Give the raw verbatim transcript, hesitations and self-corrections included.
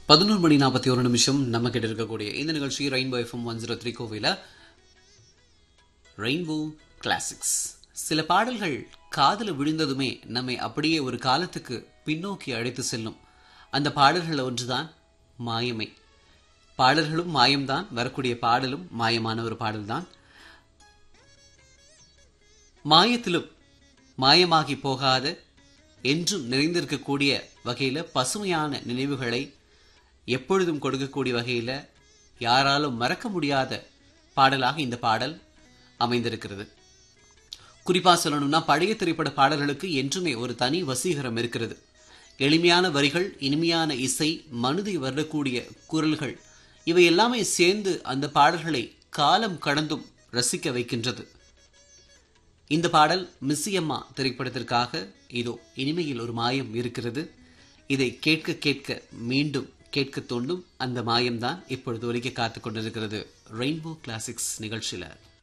பதினொன்று மணி நாற்பத்தி ஒரு நிமிஷம் நம்ம கிட்ட இருக்கக்கூடிய இந்த நிகழ்ச்சி rainbow FM one zero three கோவில ரெயின்போ கிளாசிக்ஸ். சில பாடல்கள் காதல விழுந்ததுமே நம்மை அப்படியே ஒரு காலத்துக்கு பின்னோக்கி அழைத்து செல்லும். அந்த பாடல்கள் ஒன்றுதான் மாயமே. பாடல்களும் மாயம்தான், வரக்கூடிய பாடலும் மாயமான ஒரு பாடல்தான். மாயத்திலும் மாயமாகி போகாத என்றும் நிறைந்திருக்கக்கூடிய வகையில பசுமையான நினைவுகளை எப்பொழுதும் கொடுக்கக்கூடிய வகையில யாராலும் மறக்க முடியாத பாடலாக இந்த பாடல் அமைந்திருக்கிறது. குறிப்பா சொல்லணும்னா பழைய திரைப்பட பாடல்களுக்கு என்றுமே ஒரு தனி வசீகரம் இருக்கிறது. எளிமையான வரிகள், இனிமையான இசை, மனதை வருடக்கூடிய குரல்கள், இவை எல்லாமே சேர்ந்து அந்த பாடல்களை காலம் கடந்தும் ரசிக்க வைக்கின்றது. இந்த பாடல் மிஸ்ஸியம்மா திரைப்படத்திற்காக இதோ இனிமையில் ஒரு மாயம் இருக்கிறது. இதை கேட்க கேட்க மீண்டும் கேட்க தோண்டும் அந்த மாயம்தான் இப்பொழுது ஒலிக்க காத்துக் கொண்டிருக்கிறது ரெயின்போ கிளாசிக்ஸ் நிகழ்ச்சியில.